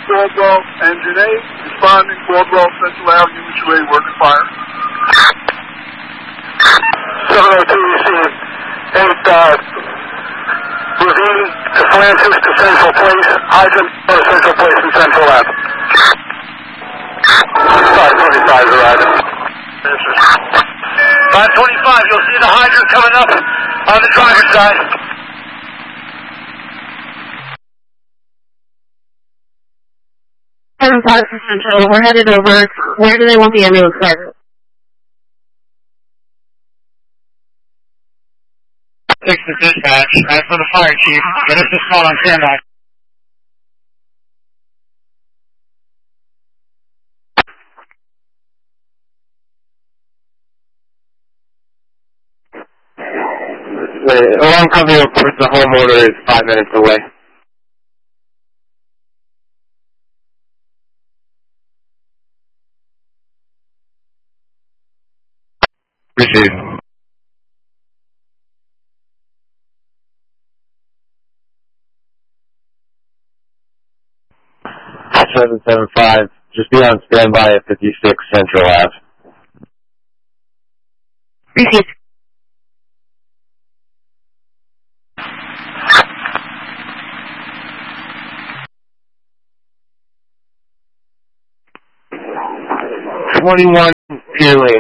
Caldwell, Engine 8, responding, Caldwell, Central Avenue, mutual aid, working fire. 702, you see 8, Ravine to Francis to Central Place, hydrant to Central Place and Central Ave. 525 is arriving. 525, you'll see the hydrant coming up on the driver's side. Central, we're headed over. Where do they want the ambulance started? 6 to dispatch, as for the fire chief, get us this call on standby. The alarm company reports the homeowner is 5 minutes away. Received. 775, just be on standby at 56 Central Ave. Received. $21 2